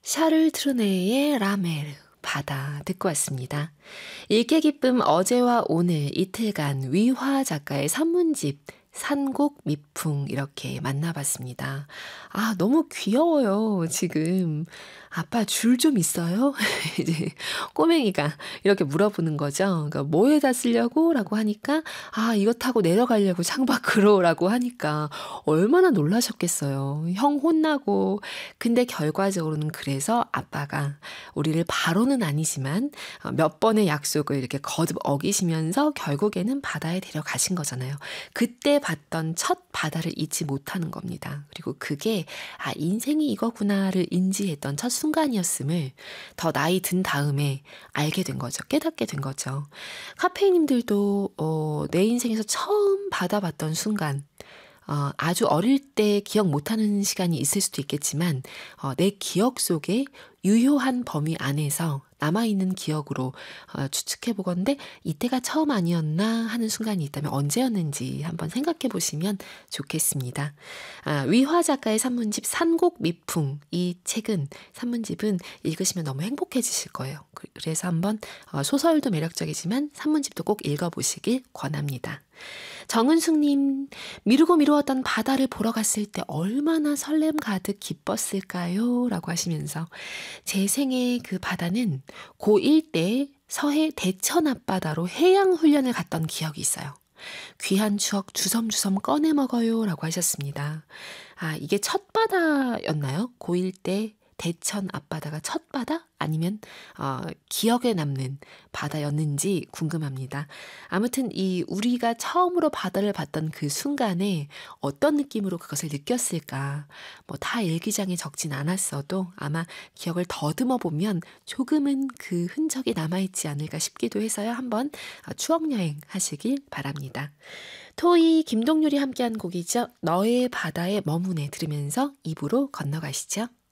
샤를 트루네의 라메르 바다 듣고 왔습니다. 읽기 기쁨 어제와 오늘 이틀간 위화 작가의 산문집 산곡 미풍 이렇게 만나봤습니다. 아, 너무 귀여워요, 지금. 아빠 줄 좀 있어요? 이제 꼬맹이가 이렇게 물어보는 거죠. 그러니까 뭐에다 쓰려고? 라고 하니까 아, 이거 타고 내려가려고 창밖으로 라고 하니까 얼마나 놀라셨겠어요. 형 혼나고. 근데 결과적으로는 그래서 아빠가 우리를 바로는 아니지만 몇 번의 약속을 이렇게 거듭 어기시면서 결국에는 바다에 데려가신 거잖아요. 그때 봤던 첫 바다를 잊지 못하는 겁니다. 그리고 그게 아, 인생이 이거구나를 인지했던 첫 순간이었음을 더 나이 든 다음에 알게 된 거죠. 깨닫게 된 거죠. 카페이님들도 내 인생에서 처음 받아봤던 순간 아주 어릴 때 기억 못하는 시간이 있을 수도 있겠지만 내 기억 속에 유효한 범위 안에서 남아있는 기억으로 추측해 보건데 이때가 처음 아니었나 하는 순간이 있다면 언제였는지 한번 생각해 보시면 좋겠습니다. 위화 작가의 산문집 산곡 미풍 이 책은 산문집은 읽으시면 너무 행복해지실 거예요. 그래서 한번 소설도 매력적이지만 산문집도 꼭 읽어보시길 권합니다. 정은숙님, 미루고 미루었던 바다를 보러 갔을 때 얼마나 설렘 가득 기뻤을까요? 라고 하시면서 제 생애 그 바다는 고1 때 서해 대천 앞바다로 해양훈련을 갔던 기억이 있어요. 귀한 추억 주섬주섬 꺼내 먹어요 라고 하셨습니다. 아, 이게 첫 바다였나요? 고1 때 대천 앞바다가 첫 바다? 아니면 기억에 남는 바다였는지 궁금합니다. 아무튼 이 우리가 처음으로 바다를 봤던 그 순간에 어떤 느낌으로 그것을 느꼈을까? 뭐 다 일기장에 적진 않았어도 아마 기억을 더듬어 보면 조금은 그 흔적이 남아있지 않을까 싶기도 해서요. 한번 추억 여행 하시길 바랍니다. 토이 김동률이 함께한 곡이죠. 너의 바다에 머무네 들으면서 입으로 건너가시죠.